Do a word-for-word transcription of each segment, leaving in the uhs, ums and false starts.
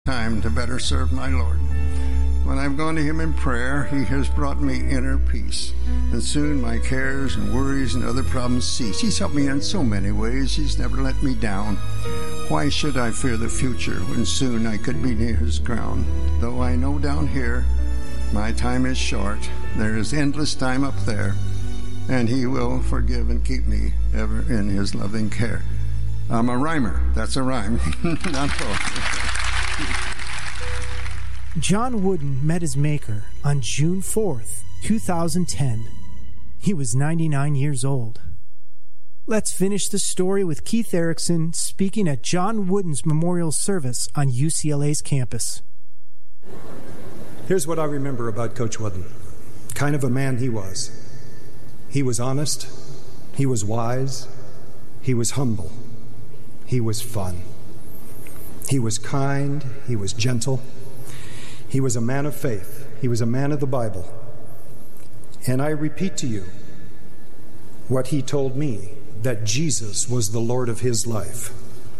time to better serve my Lord. When I've gone to him in prayer, he has brought me inner peace, and soon my cares and worries and other problems cease. He's helped me in so many ways. He's never let me down. Why should I fear the future when soon I could be near his crown? Though I know down here my time is short, there is endless time up there, and he will forgive and keep me ever in his loving care. I'm a rhymer. That's a rhyme. Not poetry. John Wooden met his maker on June fourth, two thousand ten. He was ninety-nine years old. Let's finish the story with Keith Erickson speaking at John Wooden's memorial service on U C L A's campus. Here's what I remember about Coach Wooden. Kind of a man he was. He was honest. He was wise. He was humble. He was fun. He was kind. He was gentle. He was a man of faith. He was a man of the Bible. And I repeat to you what he told me, that Jesus was the Lord of his life.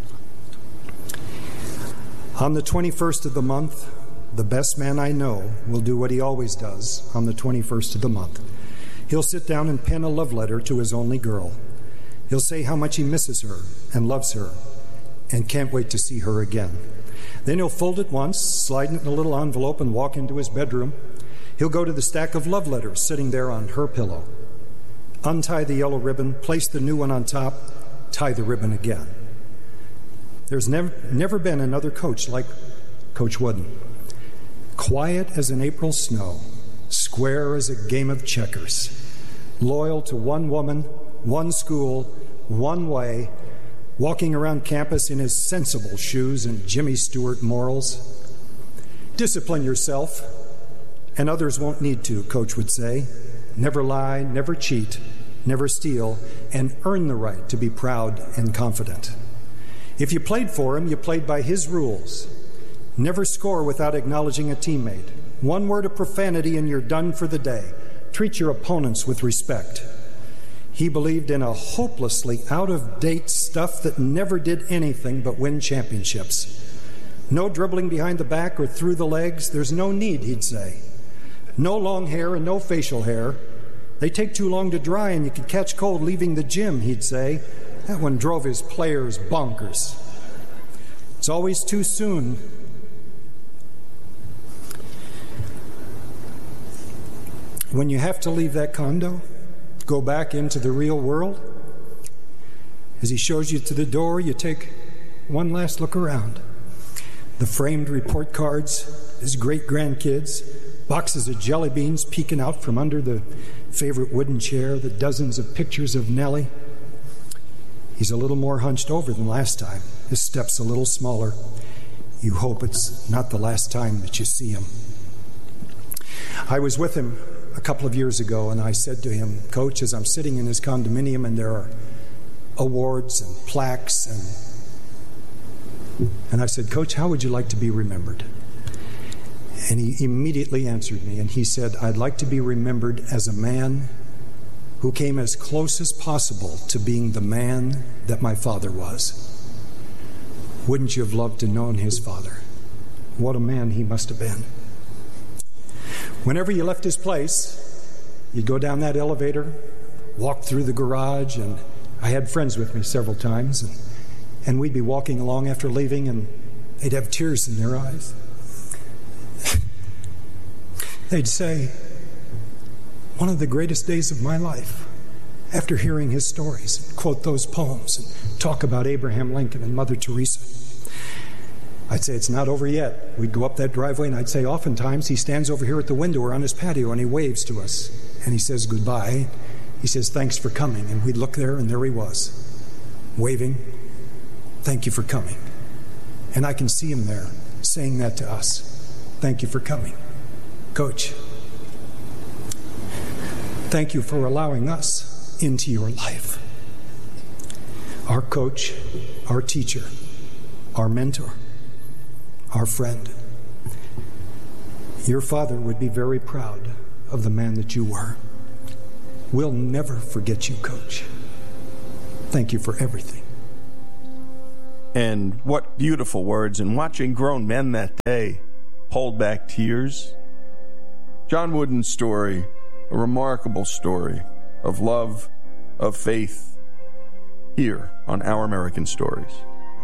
On the twenty-first of the month, the best man I know will do what he always does on the twenty-first of the month. He'll sit down and pen a love letter to his only girl. He'll say how much he misses her and loves her and can't wait to see her again. Then he'll fold it once, slide it in a little envelope, and walk into his bedroom. He'll go to the stack of love letters sitting there on her pillow, untie the yellow ribbon, place the new one on top, tie the ribbon again. There's never, never been another coach like Coach Wooden. Quiet as an April snow, square as a game of checkers, loyal to one woman, one school, one way, walking around campus in his sensible shoes and Jimmy Stewart morals. Discipline yourself, and others won't need to, Coach would say. Never lie, never cheat, never steal, and earn the right to be proud and confident. If you played for him, you played by his rules. Never score without acknowledging a teammate. One word of profanity and you're done for the day. Treat your opponents with respect. He believed in a hopelessly out-of-date stuff that never did anything but win championships. No dribbling behind the back or through the legs. There's no need, he'd say. No long hair and no facial hair. They take too long to dry and you could catch cold leaving the gym, he'd say. That one drove his players bonkers. It's always too soon. When you have to leave that condo, go back into the real world, as he shows you to the door, you take one last look around. The framed report cards, his great-grandkids, boxes of jelly beans peeking out from under the favorite wooden chair, the dozens of pictures of Nellie. He's a little more hunched over than last time. His step's a little smaller. You hope it's not the last time that you see him. I was with him a couple of years ago, and I said to him, Coach, as I'm sitting in his condominium and there are awards and plaques, and and I said, Coach, how would you like to be remembered? And he immediately answered me, and he said, I'd like to be remembered as a man who came as close as possible to being the man that my father was. Wouldn't you have loved to known his father? What a man he must have been. Whenever you left his place, you'd go down that elevator, walk through the garage, and I had friends with me several times, and, and we'd be walking along after leaving, and they'd have tears in their eyes. They'd say, one of the greatest days of my life, after hearing his stories, and quote those poems, and talk about Abraham Lincoln and Mother Teresa. I'd say, it's not over yet. We'd go up that driveway, and I'd say, oftentimes he stands over here at the window or on his patio, and he waves to us, and he says goodbye. He says, thanks for coming. And we'd look there, and there he was, waving, thank you for coming. And I can see him there saying that to us. Thank you for coming. Coach, thank you for allowing us into your life. Our coach, our teacher, our mentor, our friend. Your father would be very proud of the man that you were. We'll never forget you, Coach. Thank you for everything. And what beautiful words. And watching grown men that day hold back tears. John Wooden's story, a remarkable story of love, of faith, here on Our American Stories.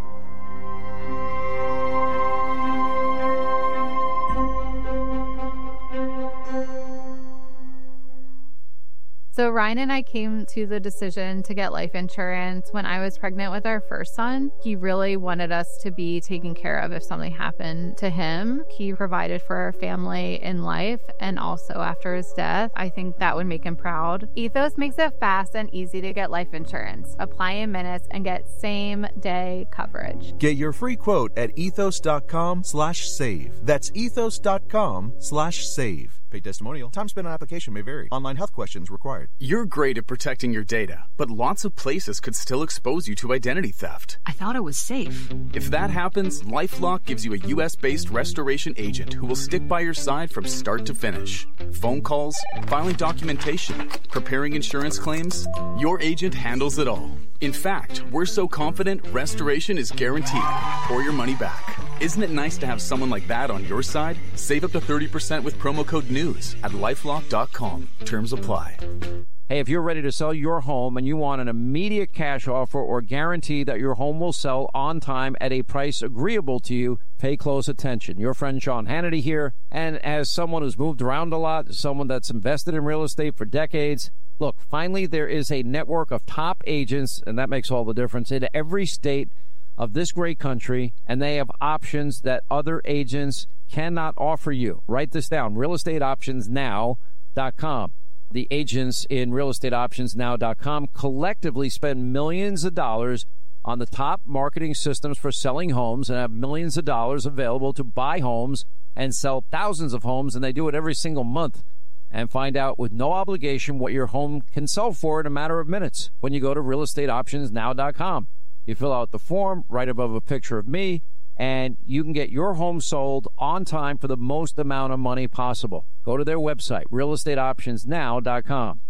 So Ryan and I came to the decision to get life insurance when I was pregnant with our first son. He really wanted us to be taken care of if something happened to him. He provided for our family in life and also after his death. I think that would make him proud. Ethos makes it fast and easy to get life insurance. Apply in minutes and get same-day coverage. Get your free quote at ethos.com slash save. That's ethos.com slash save. Paid testimonial. Time spent on application may vary. Online health questions required. You're great at protecting your data, but lots of places could still expose you to identity theft. I thought it was safe. If that happens, LifeLock gives you a U S-based restoration agent who will stick by your side from start to finish. Phone calls, filing documentation, preparing insurance claims, your agent handles it all. In fact, we're so confident restoration is guaranteed or your money back. Isn't it nice to have someone like that on your side? Save up to thirty percent with promo code NEWS at lifelock dot com. Terms apply. Hey, if you're ready to sell your home and you want an immediate cash offer or guarantee that your home will sell on time at a price agreeable to you, pay close attention. Your friend Sean Hannity here, and as someone who's moved around a lot, someone that's invested in real estate for decades, look, finally there is a network of top agents, and that makes all the difference, in every state of this great country, and they have options that other agents cannot offer you. Write this down, real estate options now dot com. The agents in real estate options now dot com collectively spend millions of dollars on the top marketing systems for selling homes and have millions of dollars available to buy homes and sell thousands of homes, and they do it every single month. And find out with no obligation what your home can sell for in a matter of minutes when you go to real estate options now dot com. You fill out the form right above a picture of me, and you can get your home sold on time for the most amount of money possible. Go to their website, real estate options now dot com.